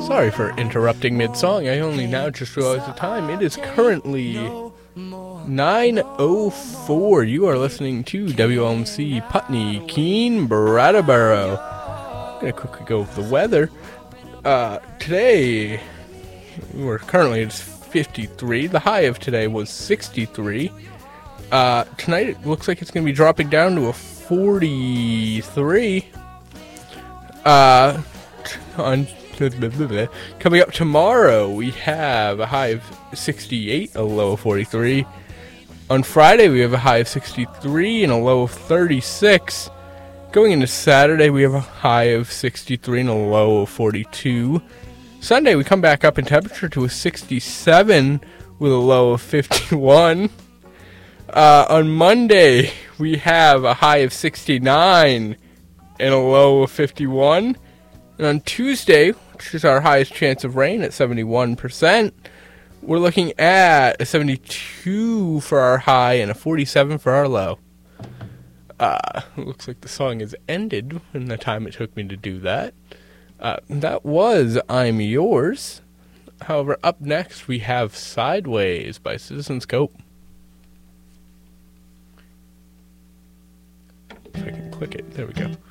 Sorry for interrupting mid-song. I only now just realized the time. It is currently 9:04. You are listening to WLMC Putney, Keene, Brattleboro. I'm going to quickly go with the weather. Today, it's 53. The high of today was 63. Tonight it looks like it's going to be dropping down to a 43. Coming up tomorrow, we have a high of 68, a low of 43. On Friday, we have a high of 63 and a low of 36. Going into Saturday, we have a high of 63 and a low of 42. Sunday, we come back up in temperature to a 67 with a low of 51. On Monday, we have a high of 69 and a low of 51. And on Tuesday, which is our highest chance of rain at 71%, we're looking at a 72 for our high and a 47 for our low. Looks like the song has ended in the time it took me to do that. That was I'm Yours. However, up next we have Sideways by Citizen Scope. If I can click it, there we go.